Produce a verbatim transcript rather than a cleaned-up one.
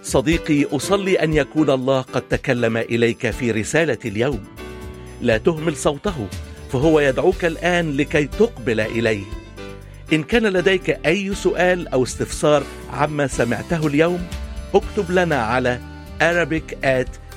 صديقي، أصلي أن يكون الله قد تكلم إليك في رسالة اليوم. لا تهمل صوته، فهو يدعوك الآن لكي تقبل إليه. إن كان لديك أي سؤال أو استفسار عما سمعته اليوم، اكتب لنا على arabic at